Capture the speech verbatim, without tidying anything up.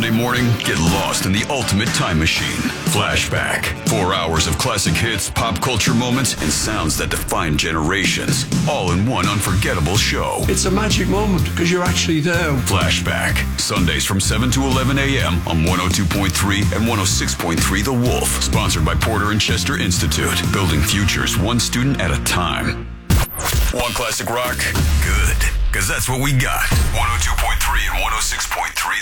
Sunday morning, get lost in the ultimate time machine. Flashback. Four hours of classic hits, pop culture moments, and sounds that define generations. All in one unforgettable show. It's a magic moment because you're actually there. Flashback. Sundays from seven to eleven a.m. on one oh two point three and one oh six point three The Wolf. Sponsored by Porter and Chester Institute. Building futures one student at a time. One classic rock? Good. Because that's what we got. one oh two point three and one oh six point three